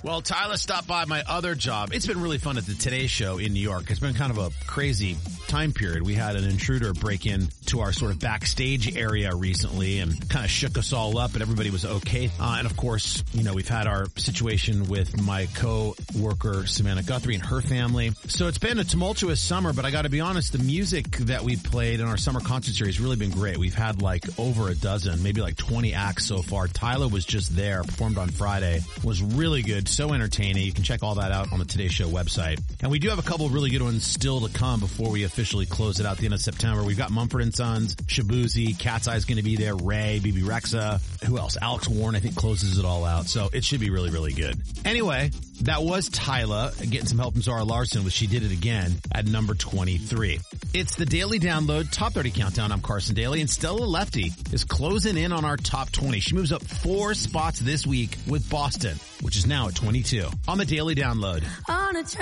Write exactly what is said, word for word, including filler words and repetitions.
Well, Tyler stopped by my other job. It's been really fun at the Today Show in New York. It's been kind of a crazy time period. We had an intruder break in to our sort of backstage area recently and kind of shook us all up, and everybody was okay. Uh, and of course, you know, we've had our situation with my co-worker, Savannah Guthrie, and her family. So it's been a tumultuous summer, but I got to be honest, the music that we played in our summer concert series has really been great. We've had like over a dozen, maybe like twenty acts so far. Tyler was just there, performed on Friday, was really good, so entertaining. You can check all that out on the Today Show website. And we do have a couple of really good ones still to come before we officially close it out at the end of September. We've got Mumford and Sons, Shabuzi, Cat's Eye's going to be there, Ray, B B Rexa, who else? Alex Warren, I think, closes it all out. So it should be really, really good. Anyway, that was Tyler getting some help from Zara Larson, which she did it again at number twenty-three. It's the Daily Download Top thirty Countdown. I'm Carson Daly, and Stella Lefty is closing in on our top twenty. She moves up four spots this week with Boston, which is now at twenty-two on the Daily Download. On a